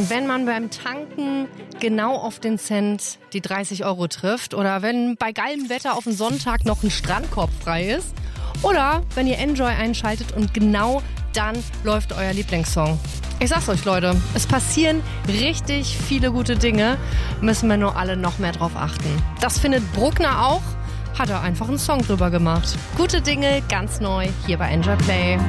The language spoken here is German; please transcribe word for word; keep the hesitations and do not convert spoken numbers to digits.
Wenn man beim Tanken genau auf den Cent die dreißig Euro trifft oder wenn bei geilem Wetter auf dem Sonntag noch ein Strandkorb frei ist oder wenn ihr Enjoy einschaltet und genau dann läuft euer Lieblingssong. Ich sag's euch, Leute, es passieren richtig viele gute Dinge, müssen wir nur alle noch mehr drauf achten. Das findet Bruckner auch, hat er einfach einen Song drüber gemacht. Gute Dinge, ganz neu, hier bei Enjoy Play.